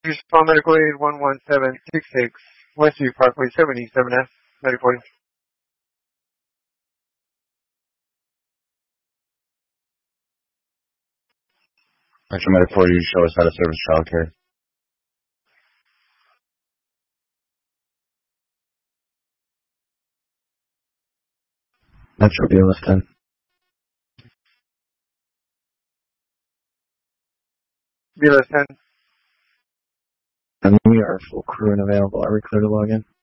Respond Medical Aid 11766, Westview Parkway 77F, Medical Aid. Metro Medic 40, show us how to service childcare. Metro BLS 10. BLS 10. And we are full crew and available. Are we clear to log in?